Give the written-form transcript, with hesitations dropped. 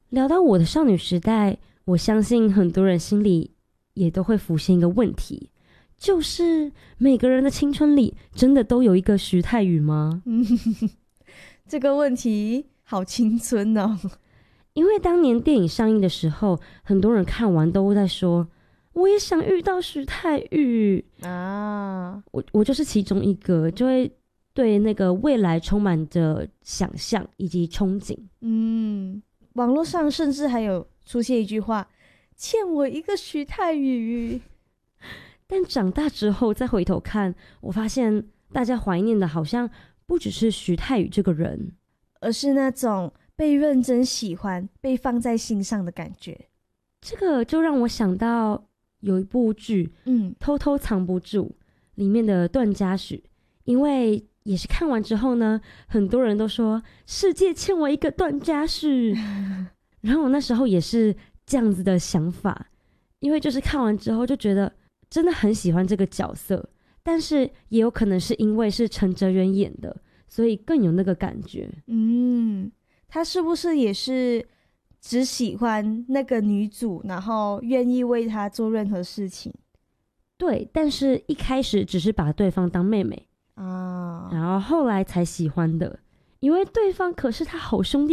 聊到我的少女时代，我相信很多人心里也都会浮现一个问题，就是每个人的青春里真的都有一个徐太宇吗？ 这个问题好青春哦。 因为当年电影上映的时候，很多人看完都在说我也想遇到徐太宇啊。 我就是其中一个，就会对那个未来充满着想象以及憧憬。 网络上甚至还有出现一句话，欠我一个徐太宇。 但长大之后再回头看，我发现大家怀念的好像不只是徐太宇这个人， 而是那种被认真喜欢、被放在心上的感觉。 这个就让我想到有一部剧偷偷藏不住里面的段嘉许，因为也是看完之后呢，很多人都说世界欠我一个段嘉许然后我那时候也是这样子的想法，因为就是看完之后就觉得真的很喜欢这个角色，但是也有可能是因为是陈哲远演的，所以更有那个感觉。 他是不是也是只喜欢那个女主，然后愿意为她做任何事情？ 对，但是一开始只是把对方当妹妹啊，然后后来才喜欢的，因为对方可是他好兄弟